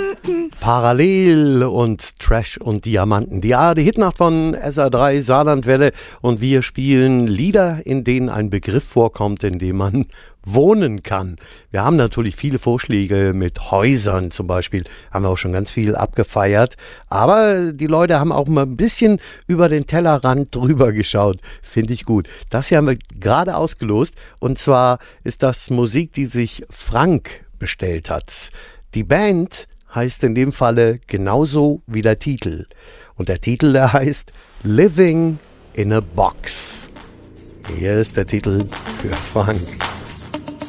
Parallel und Trash und Diamanten. Die Hitnacht von SR3 Saarlandwelle und wir spielen Lieder, in denen ein Begriff vorkommt, in dem man wohnen kann. Wir haben natürlich viele Vorschläge mit Häusern zum Beispiel, haben wir auch schon ganz viel abgefeiert, aber die Leute haben auch mal ein bisschen über den Tellerrand drüber geschaut, finde ich gut. Das hier haben wir gerade ausgelost und zwar ist das Musik, die sich Frank bestellt hat. Die Band heißt in dem Falle genauso wie der Titel. Und der Titel, der heißt Living in a Box. Hier ist der Titel für Frank.